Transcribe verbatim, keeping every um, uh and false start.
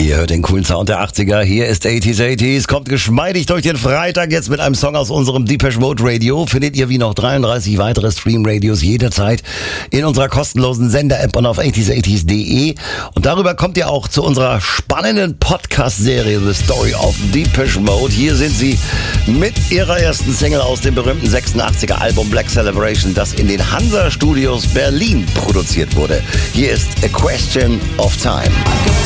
Ihr hört den coolen Sound der achtziger. Hier ist achtziger achtziger. Kommt geschmeidig durch den Freitag jetzt mit einem Song aus unserem Depeche Mode Radio. Findet ihr wie noch dreiunddreißig weitere Stream-Radios jederzeit in unserer kostenlosen Sender-App und auf achtziger achtziger punkt de. Und darüber kommt ihr auch zu unserer spannenden Podcast-Serie The Story of Depeche Mode. Hier sind sie mit ihrer ersten Single aus dem berühmten sechsundachtziger Album Black Celebration, das in den Hansa Studios Berlin produziert wurde. Hier ist A Question of Time.